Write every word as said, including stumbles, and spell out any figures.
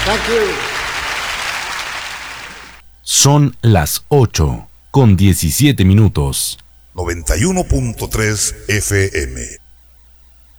Thank you. Son las ocho con diecisiete minutos. noventa y uno punto tres F M.